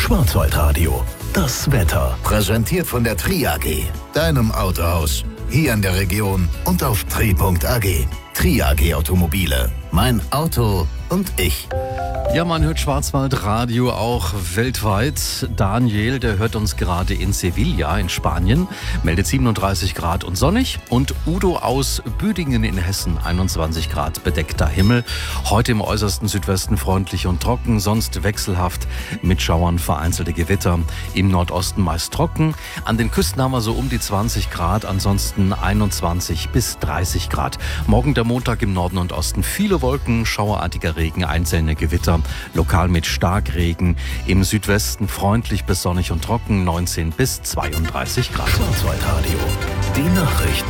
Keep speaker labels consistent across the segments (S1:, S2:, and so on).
S1: Schwarzwaldradio. Das Wetter.
S2: Präsentiert von der Tri AG, deinem Autohaus. Hier in der Region und auf tri.ag. Tri AG Automobile. Mein Auto und ich.
S3: Ja, man hört Schwarzwaldradio auch weltweit. Daniel, der hört uns gerade in Sevilla in Spanien, meldet 37 Grad und sonnig. Und Udo aus Büdingen in Hessen, 21 Grad, bedeckter Himmel. Heute im äußersten Südwesten freundlich und trocken, sonst wechselhaft mit Schauern, vereinzelte Gewitter. Im Nordosten meist trocken. An den Küsten haben wir so um die 20 Grad, ansonsten 21 bis 30 Grad. Morgen der Montag im Norden und Osten viele Wolken, schauerartiger Regen, einzelne Gewitter. Lokal mit Starkregen. Im Südwesten freundlich bis sonnig und trocken, 19 bis 32 Grad.
S1: Schwarzwaldradio. Die Nachrichten.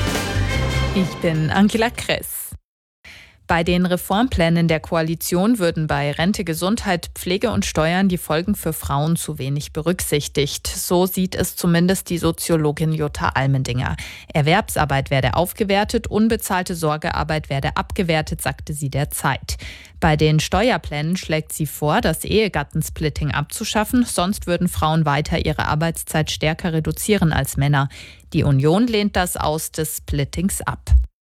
S4: Ich bin Angela Kress. Bei den Reformplänen der Koalition würden bei Rente, Gesundheit, Pflege und Steuern die Folgen für Frauen zu wenig berücksichtigt. So sieht es zumindest die Soziologin Jutta Almendinger. Erwerbsarbeit werde aufgewertet, unbezahlte Sorgearbeit werde abgewertet, sagte sie der Zeit. Bei den Steuerplänen schlägt sie vor, das Ehegattensplitting abzuschaffen, sonst würden Frauen weiter ihre Arbeitszeit stärker reduzieren als Männer. Die Union lehnt das Aus des Splittings ab.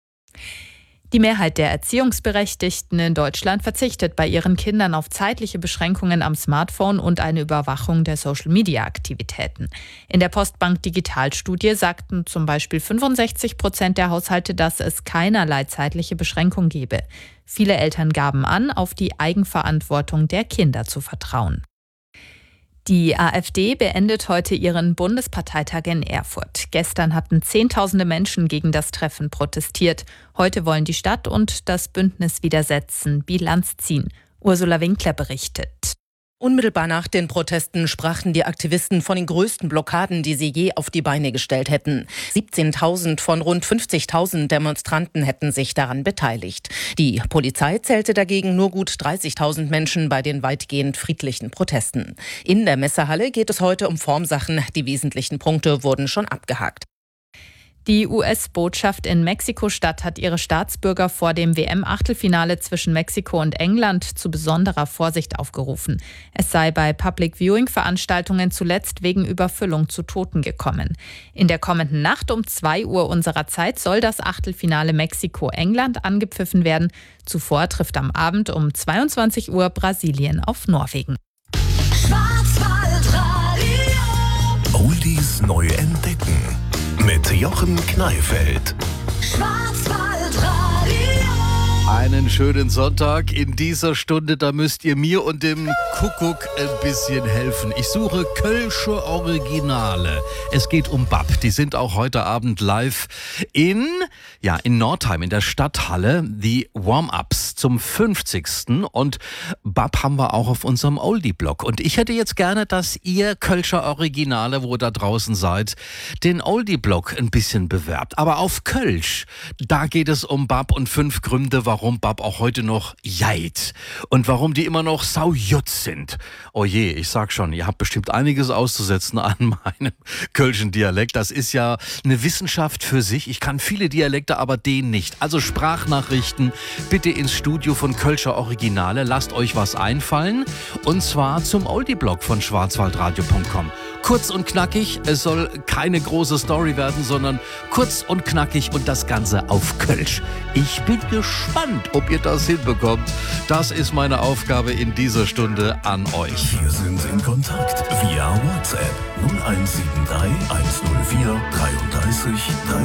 S4: Die Mehrheit der Erziehungsberechtigten in Deutschland verzichtet bei ihren Kindern auf zeitliche Beschränkungen am Smartphone und eine Überwachung der Social-Media-Aktivitäten. In der Postbank Digitalstudie sagten zum Beispiel 65% der Haushalte, dass es keinerlei zeitliche Beschränkung gebe. Viele Eltern gaben an, auf die Eigenverantwortung der Kinder zu vertrauen. Die AfD beendet heute ihren Bundesparteitag in Erfurt. Gestern hatten Zehntausende Menschen gegen das Treffen protestiert. Heute wollen die Stadt und das Bündnis widersetzen, Bilanz ziehen. Ursula Winkler berichtet.
S5: Unmittelbar nach den Protesten sprachen die Aktivisten von den größten Blockaden, die sie je auf die Beine gestellt hätten. 17.000 von rund 50.000 Demonstranten hätten sich daran beteiligt. Die Polizei zählte dagegen nur gut 30.000 Menschen bei den weitgehend friedlichen Protesten. In der Messehalle geht es heute um Formsachen. Die wesentlichen Punkte wurden schon abgehakt.
S4: Die US-Botschaft in Mexiko-Stadt hat ihre Staatsbürger vor dem WM-Achtelfinale zwischen Mexiko und England zu besonderer Vorsicht aufgerufen. Es sei bei Public-Viewing-Veranstaltungen zuletzt wegen Überfüllung zu Toten gekommen. In der kommenden Nacht um 2 Uhr unserer Zeit soll das Achtelfinale Mexiko-England angepfiffen werden. Zuvor trifft am Abend um 22 Uhr Brasilien auf Norwegen.
S1: Oldies neu entdecken. Mit Jochen Kneifeld.
S3: Einen schönen Sonntag in dieser Stunde, da müsst ihr mir und dem Kuckuck ein bisschen helfen. Ich suche Kölsche Originale. Es geht um BAP. Die sind auch heute Abend live in Nordheim, in der Stadthalle. Die Warm-Ups zum 50. Und BAP haben wir auch auf unserem Oldie-Blog. Und ich hätte jetzt gerne, dass ihr Kölsche Originale, wo ihr da draußen seid, den Oldie-Blog ein bisschen bewerbt. Aber auf Kölsch, da geht es um BAP und 5 Gründe, warum BAP auch heute noch jeit und warum die immer noch saujut sind. Oh je, ich sag schon, ihr habt bestimmt einiges auszusetzen an meinem kölschen Dialekt. Das ist ja eine Wissenschaft für sich. Ich kann viele Dialekte, aber den nicht. Also Sprachnachrichten bitte ins Studio von Kölscher Originale. Lasst euch was einfallen und zwar zum Oldie-Blog von schwarzwaldradio.com. Kurz und knackig, es soll keine große Story werden, sondern kurz und knackig und das Ganze auf Kölsch. Ich bin gespannt, ob ihr das hinbekommt. Das ist meine Aufgabe in dieser Stunde an euch.
S1: Wir sind in Kontakt via WhatsApp 0173 104 33 33.